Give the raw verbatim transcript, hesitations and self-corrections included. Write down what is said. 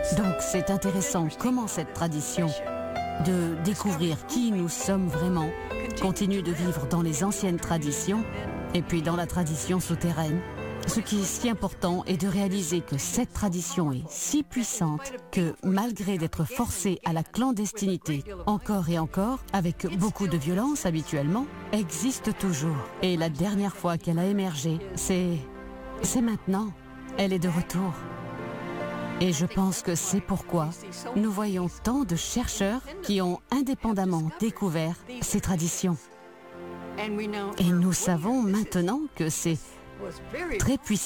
Donc c'est intéressant comment cette tradition de découvrir qui nous sommes vraiment continue de vivre dans les anciennes traditions et puis dans la tradition souterraine. Ce qui est si important est de réaliser que cette tradition est si puissante que malgré d'être forcée à la clandestinité encore et encore, avec beaucoup de violence habituellement, existe toujours. Et la dernière fois qu'elle a émergé, c'est... c'est maintenant. Elle est de retour. Et je pense que c'est pourquoi nous voyons tant de chercheurs qui ont indépendamment découvert ces traditions. Et nous savons maintenant que c'est très puissant.